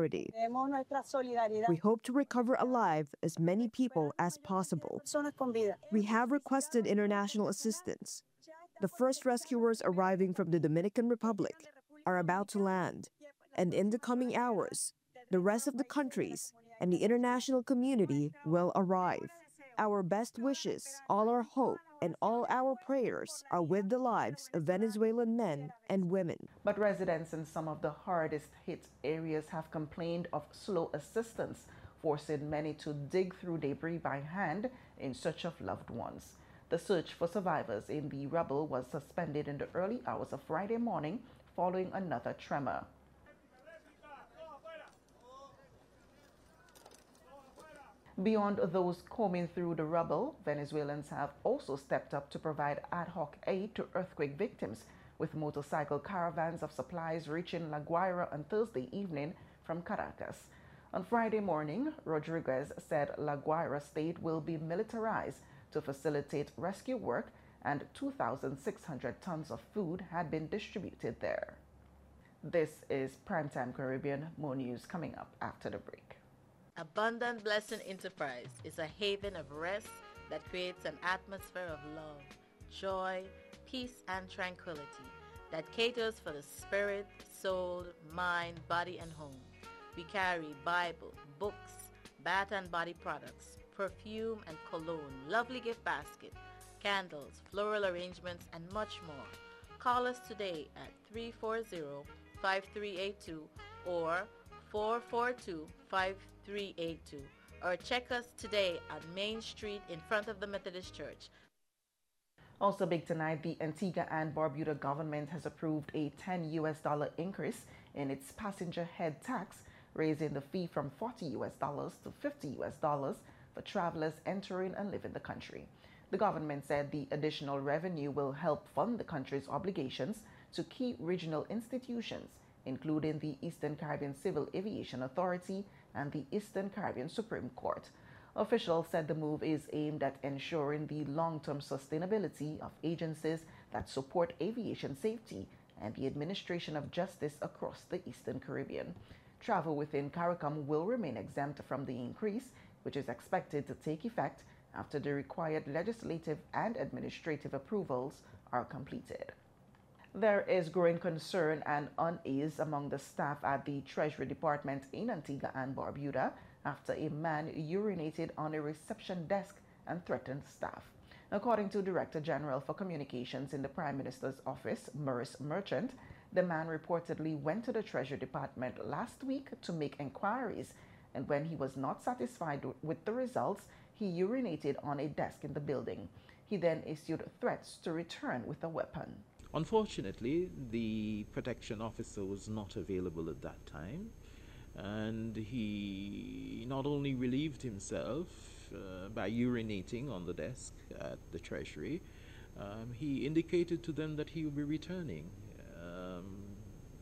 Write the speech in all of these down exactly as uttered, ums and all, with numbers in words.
solidarity. We hope to recover alive as many people as possible. We have requested international assistance. The first rescuers arriving from the Dominican Republic are about to land, and in the coming hours, the rest of the countries and the international community will arrive. Our best wishes, all our hope, and all our prayers are with the lives of Venezuelan men and women. But residents in some of the hardest hit areas have complained of slow assistance, forcing many to dig through debris by hand in search of loved ones. The search for survivors in the rubble was suspended in the early hours of Friday morning following another tremor. Beyond those combing through the rubble, Venezuelans have also stepped up to provide ad hoc aid to earthquake victims, with motorcycle caravans of supplies reaching La Guaira on Thursday evening from Caracas. On Friday morning, Rodriguez said La Guaira state will be militarized to facilitate rescue work, and two thousand six hundred tons of food had been distributed there. This is Primetime Caribbean. More news coming up after the break. Abundant Blessing Enterprise is a haven of rest that creates an atmosphere of love, joy, peace, and tranquility that caters for the spirit, soul, mind, body, and home. We carry Bible, books, bath and body products, perfume and cologne, lovely gift basket, candles, floral arrangements, and much more. Call us today at three four zero, five three eight two or four four two, five three eight two, or check us today on Main Street in front of the Methodist Church. Also big tonight, the Antigua and Barbuda government has approved a ten U S dollar increase in its passenger head tax, raising the fee from forty U S dollars to fifty U S dollars for travelers entering and leaving the country. The government said the additional revenue will help fund the country's obligations to key regional institutions, including the Eastern Caribbean Civil Aviation Authority and the Eastern Caribbean Supreme Court. Officials said the move is aimed at ensuring the long-term sustainability of agencies that support aviation safety and the administration of justice across the Eastern Caribbean. Travel within CARICOM will remain exempt from the increase, which is expected to take effect after the required legislative and administrative approvals are completed. There is growing concern and unease among the staff at the Treasury Department in Antigua and Barbuda after a man urinated on a reception desk and threatened staff. According to Director General for Communications in the Prime Minister's office, Maurice Merchant, the man reportedly went to the Treasury Department last week to make inquiries, and when he was not satisfied with the results, he urinated on a desk in the building. He then issued threats to return with a weapon. Unfortunately, the protection officer was not available at that time, and he not only relieved himself uh, by urinating on the desk at the Treasury, um, he indicated to them that he will be returning um,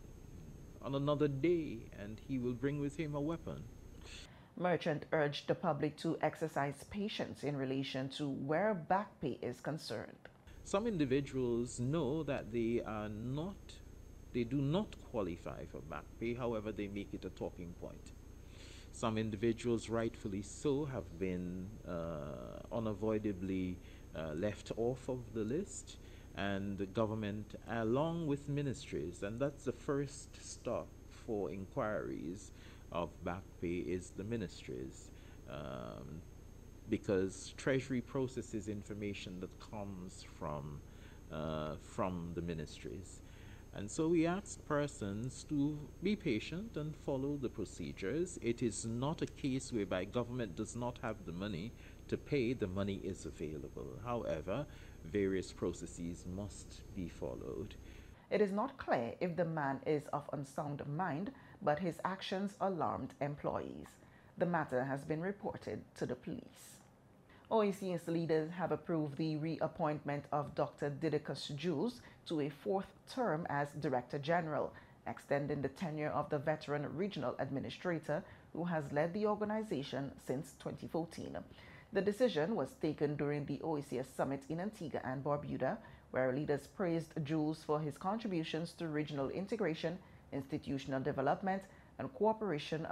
on another day, and he will bring with him a weapon. Merchant urged the public to exercise patience in relation to where back pay is concerned. Some individuals know that they are not, they do not qualify for back pay, however they make it a talking point. Some individuals, rightfully so, have been uh, unavoidably uh, left off of the list, and the government, along with ministries, and that's the first stop for inquiries of back pay, is the ministries. Um, because Treasury processes information that comes from uh, from the ministries. And so we ask persons to be patient and follow the procedures. It is not a case whereby government does not have the money to pay. The money is available. However, various processes must be followed. It is not clear if the man is of unsound mind, but his actions alarmed employees. The matter has been reported to the police. O E C S leaders have approved the reappointment of Doctor Didacus Jules to a fourth term as Director General, extending the tenure of the veteran regional administrator who has led the organization since twenty fourteen. The decision was taken during the O E C S summit in Antigua and Barbuda, where leaders praised Jules for his contributions to regional integration, institutional development, and cooperation